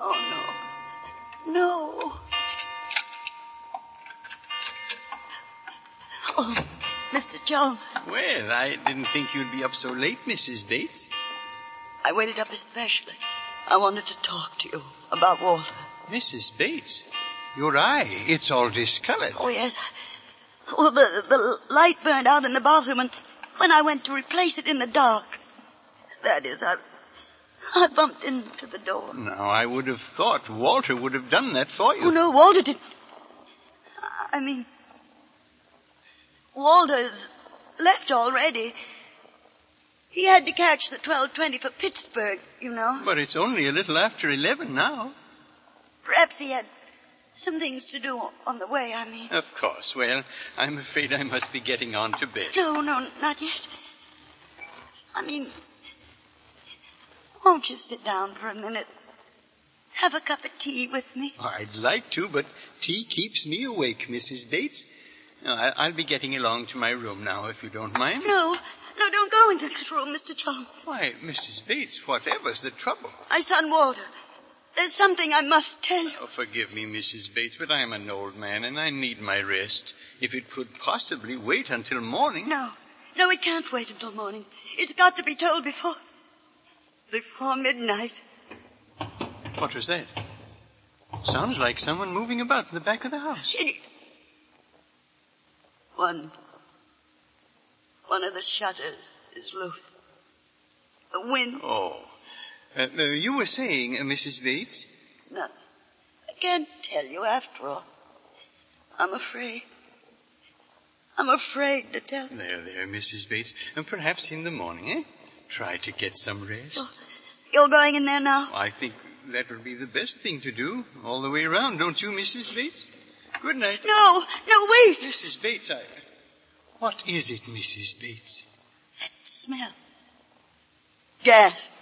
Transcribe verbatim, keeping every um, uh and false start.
Oh, no. No. Oh, Mister John. Well, I didn't think you'd be up so late, Missus Bates. I waited up especially. I wanted to talk to you about Walter. Missus Bates, your eye, it's all discolored. Oh, yes. Well, the, the light burned out in the bathroom, and when I went to replace it in the dark, that is, I, I bumped into the door. Now, I would have thought Walter would have done that for you. Oh, no, Walter didn't. I mean, Walter's left already. He had to catch the twelve twenty for Pittsburgh, you know. But it's only a little after eleven now. Perhaps he had some things to do on the way, I mean. Of course. Well, I'm afraid I must be getting on to bed. No, no, not yet. I mean, won't you sit down for a minute? Have a cup of tea with me? Oh, I'd like to, but tea keeps me awake, Missus Bates. No, I- I'll be getting along to my room now, if you don't mind. No, no, don't go into that room, Mister John. Why, Missus Bates, whatever's the trouble? My son Walter. There's something I must tell you. Oh, forgive me, Missus Bates, but I'm an old man and I need my rest. If it could possibly wait until morning. No, no, it can't wait until morning. It's got to be told before, before midnight. What was that? Sounds like someone moving about in the back of the house. It, one, one of the shutters is loose. The wind. Oh. Uh, uh, you were saying, uh, Missus Bates? Nothing. I can't tell you after all. I'm afraid. I'm afraid to tell you. There, there, Missus Bates. And perhaps in the morning, eh? Try to get some rest. Oh, you're going in there now? I think that would be the best thing to do all the way around, don't you, Missus Bates? Good night. No, no, wait. Missus Bates, I... What is it, Missus Bates? That smell. Gas.